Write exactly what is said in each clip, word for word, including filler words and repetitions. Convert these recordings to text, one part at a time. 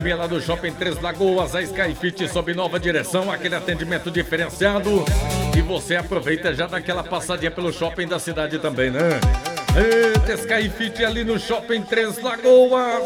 Lá do Shopping Três Lagoas, a Skyfit sob nova direção, aquele atendimento diferenciado. E você aproveita já daquela passadinha pelo shopping da cidade também, né? Eita, Skyfit ali no Shopping Três Lagoas.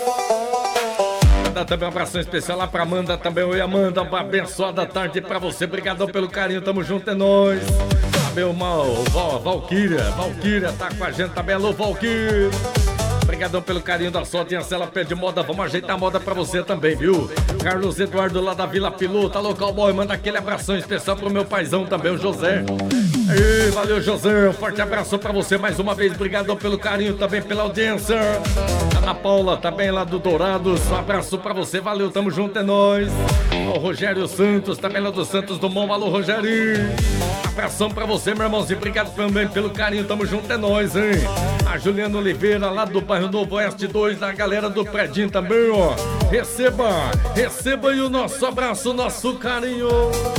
Dá também um abração especial lá pra Amanda também. Oi, Amanda, uma abençoada tarde pra você. Obrigadão pelo carinho, tamo junto, é nóis. Também o Mal, Val, Valquíria, Valquíria tá com a gente também. Alô, Valquíria. Obrigadão pelo carinho da sua audiência, ela pede moda, vamos ajeitar a moda pra você também, viu? Carlos Eduardo lá da Vila Piloto, alô, cowboy, manda aquele abração especial pro meu paizão também, o José. Ei, valeu, José, um forte abraço pra você mais uma vez, obrigadão pelo carinho também, pela audiência. Ana Paula, também lá do Dourados, um abraço pra você, valeu, tamo junto, é nóis. O Rogério Santos, também lá do Santos Dumont, alô, Rogério. Abração pra você, meu irmãozinho, obrigado também pelo carinho, tamo junto, é nóis, hein? A Juliana Oliveira, lá do bairro Novo Oeste dois, da galera do Predinho também, ó. Receba, receba aí o nosso abraço, o nosso carinho.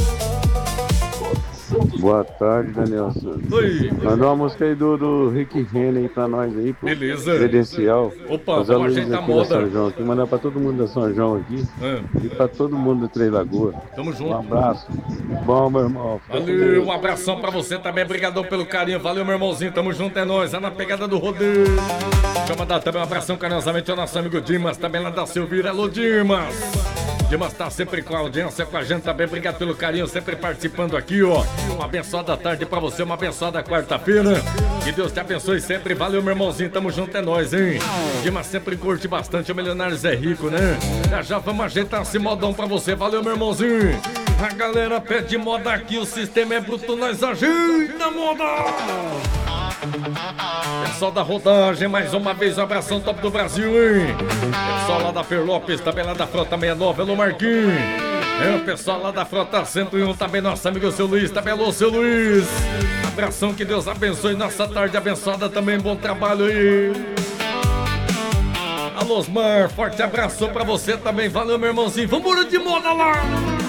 Boa tarde, Daniel. Oi. Manda uma música aí do, do Rick Renner aí pra nós aí, pô. Beleza. Credencial. Opa, Fazer vamos ajeitar a moda. São João aqui, mandar pra todo mundo da São João aqui. É. E pra todo mundo do Três Lagoas. Tamo junto. Um abraço. Bom, meu irmão. Valeu, um abração pra você também. Obrigadão pelo carinho. Valeu, meu irmãozinho. Tamo junto, é nóis. É na pegada do rodeio. Deixa eu mandar também um abração carinhosamente ao nosso amigo Dimas, também lá da Silvira. Alô, Dimas. Dimas tá sempre com a audiência, com a gente também. Obrigado pelo carinho, sempre participando aqui, ó. Uma abençoada tarde pra você, uma abençoada quarta-feira. Que Deus te abençoe sempre. Valeu, meu irmãozinho. Tamo junto, é nóis, hein? Dimas sempre curte bastante. O Milionário Zé Rico, né? Já já vamos ajeitar esse modão pra você. Valeu, meu irmãozinho. A galera pede moda aqui, o sistema é bruto, nós ajeita a moda. Pessoal da rodagem, mais uma vez, um abração top do Brasil, hein? Pessoal lá da Fer Lopes, também lá da Frota sessenta e nove, alô Marquinhos. É, o pessoal lá da Frota cento e um, também nosso amigo seu Luiz, também alô seu Luiz. Abração, que Deus abençoe nossa tarde abençoada também, bom trabalho aí. Alô Osmar, forte abraço pra você também, valeu meu irmãozinho, vamos de moda lá!